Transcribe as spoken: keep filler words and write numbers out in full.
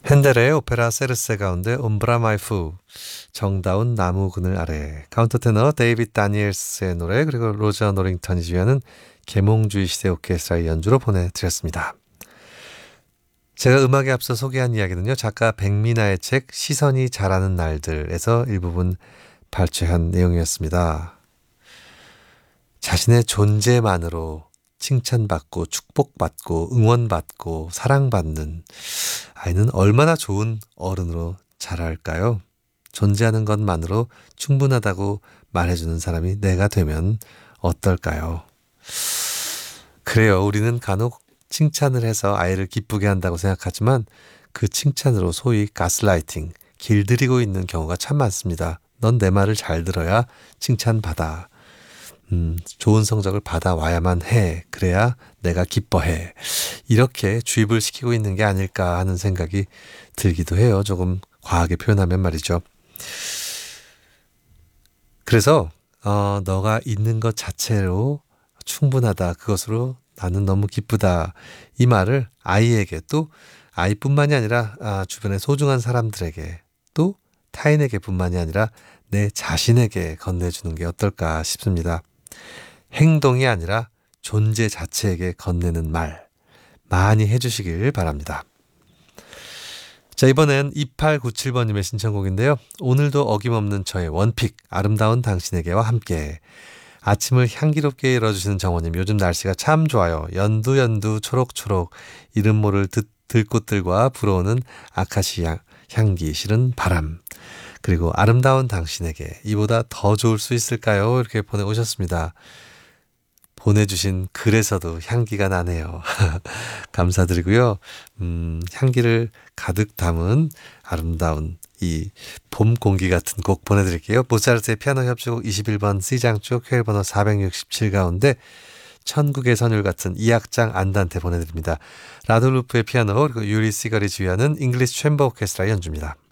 핸델의 오페라 세르세 가운데 옴브라 마이 푸, 정다운 나무 그늘 아래, 카운터 테너 데이빗 다니엘스의 노래, 그리고 로저 노링턴이 지휘하는 계몽주의 시대 오케스트라의 연주로 보내드렸습니다. 제가 음악에 앞서 소개한 이야기는요, 작가 백미나의 책 시선이 자라는 날들에서 일부분 발췌한 내용이었습니다. 자신의 존재만으로 칭찬받고 축복받고 응원받고 사랑받는 아이는 얼마나 좋은 어른으로 자랄까요? 존재하는 것만으로 충분하다고 말해주는 사람이 내가 되면 어떨까요? 그래요. 우리는 간혹 칭찬을 해서 아이를 기쁘게 한다고 생각하지만 그 칭찬으로 소위 가스라이팅, 길들이고 있는 경우가 참 많습니다. 넌 내 말을 잘 들어야 칭찬받아. 음, 좋은 성적을 받아와야만 해. 그래야 내가 기뻐해. 이렇게 주입을 시키고 있는 게 아닐까 하는 생각이 들기도 해요. 조금 과하게 표현하면 말이죠. 그래서 어, 너가 있는 것 자체로 충분하다. 그것으로 나는 너무 기쁘다. 이 말을 아이에게 또 아이뿐만이 아니라 아, 주변의 소중한 사람들에게 또 타인에게 뿐만이 아니라 내 자신에게 건네주는 게 어떨까 싶습니다. 행동이 아니라 존재 자체에게 건네는 말 많이 해주시길 바랍니다. 자, 이번엔 이팔구칠 번님의 신청곡인데요. 오늘도 어김없는 저의 원픽 아름다운 당신에게와 함께 아침을 향기롭게 열어주시는 정원님, 요즘 날씨가 참 좋아요. 연두연두 초록초록 이름 모를 듣, 들꽃들과 불어오는 아카시아 향기 실은 바람, 그리고 아름다운 당신에게 이보다 더 좋을 수 있을까요? 이렇게 보내오셨습니다. 보내주신 글에서도 향기가 나네요. 감사드리고요. 음, 향기를 가득 담은 아름다운 이 봄 공기 같은 곡 보내드릴게요. 모차르트의 피아노 협주곡 이십일 번 C장쪽 회열번호 사백육십칠 가운데 천국의 선율 같은 이 악장 안단테 보내드립니다. 라돌루프의 피아노 그리고 유리 시걸이 지휘하는 잉글리시 챔버 오케스트라 연주입니다.